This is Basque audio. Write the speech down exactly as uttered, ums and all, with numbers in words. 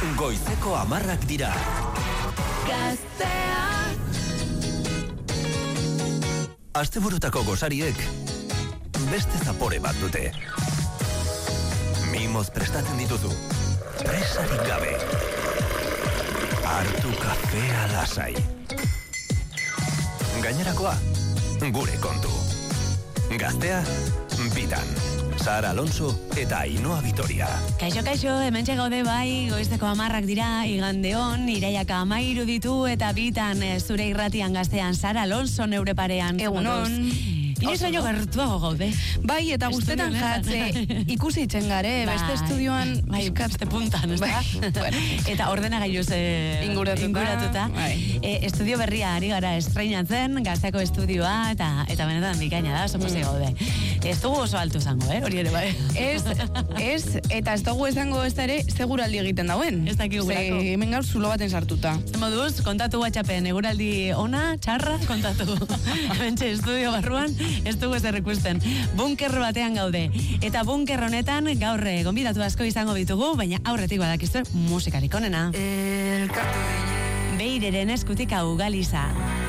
Goizeko hamarrak dira. Gaztea. Asteburutako gozariek beste zapore bat dute. Mimoz prestatzen dituzu. Presarik gabe. Hartu kafea lasai. Gainerakoa, gure kontu. Gaztea, bitan. Sara Alonso eta Ainhoa Vitoria. Kaixo, kaixo, hementxe gaude bai, goizeko hamarrak dira, igandeon, iraiaka amairu ditu, eta bitan zure irratian Gaztean Sara Alonso neure parean. Egunon. Inoiz baino gertuago gaude. Bai, eta guztetan jatze ikusi itzen gare, beste estudioan bai, beste puntan, ez da? Bueno. Eta ordenagailuz eh, inguratuta. inguratuta. Bai. E, estudio berria ari gara estreinatzen, Gazteako estudioa, eta eta benetan bikaina da, somos mm. gaude. Ez dugu oso altu zango, eh? Hori ere bai. Ez, ez, eta ez dugu esango ez da ere, seguraldi egiten dauen. Ez dakik gurako. Ze, hemen gaur zulo baten sartuta. Moduz, kontatu WhatsAppen, eguraldi ona, txarra, kontatu. Hementxe estudio barruan, ez dugu ezer ikusten. Bunker batean gaude. Eta bunker honetan gaur gonbidatu asko izango ditugu, baina aurretik badakizuen musikarik onena. Beireren eskutik hau Galiza.